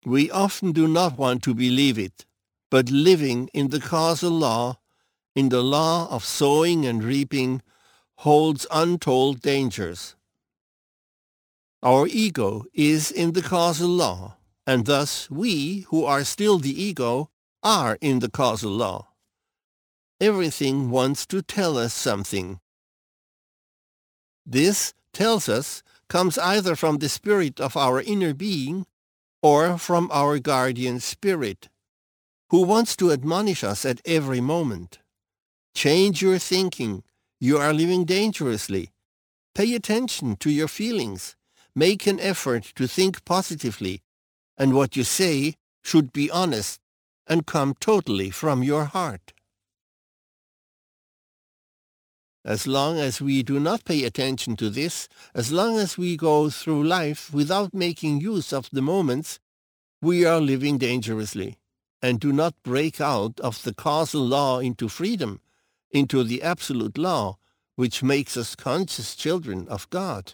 We often do not want to believe it, but living in the causal law, in the law of sowing and reaping, holds untold dangers. Our ego is in the causal law, and thus we, who are still the ego, are in the causal law. Everything wants to tell us something. This tells us comes either from the spirit of our inner being or from our guardian spirit, who wants to admonish us at every moment. Change your thinking. You are living dangerously. Pay attention to your feelings. Make an effort to think positively, and what you say should be honest and come totally from your heart. As long as we do not pay attention to this, as long as we go through life without making use of the moments, we are living dangerously, and do not break out of the causal law into freedom, into the absolute law, which makes us conscious children of God.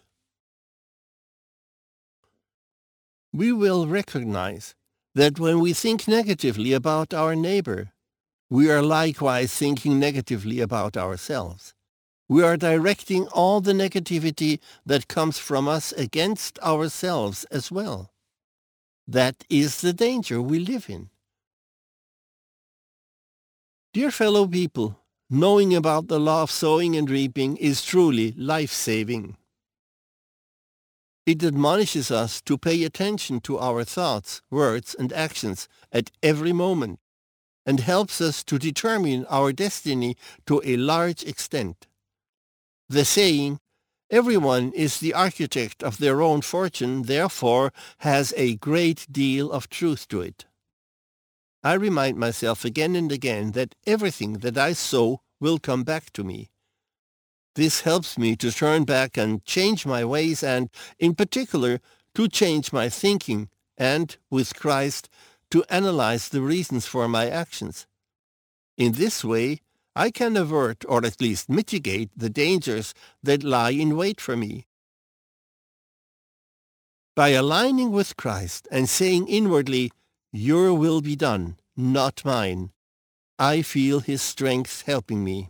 We will recognize that when we think negatively about our neighbor, we are likewise thinking negatively about ourselves. We are directing all the negativity that comes from us against ourselves as well. That is the danger we live in. Dear fellow people, knowing about the law of sowing and reaping is truly life-saving. It admonishes us to pay attention to our thoughts, words, and actions at every moment, and helps us to determine our destiny to a large extent. The saying, "Everyone is the architect of their own fortune," therefore has a great deal of truth to it. I remind myself again and again that everything that I sow will come back to me. This helps me to turn back and change my ways and, in particular, to change my thinking and, with Christ, to analyze the reasons for my actions. In this way, I can avert or at least mitigate the dangers that lie in wait for me. By aligning with Christ and saying inwardly, "Your will be done, not mine," I feel his strength helping me.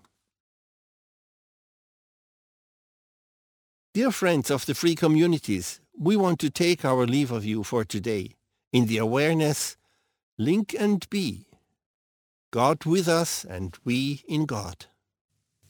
Dear friends of the free communities, we want to take our leave of you for today in the awareness, link and be, God with us and we in God.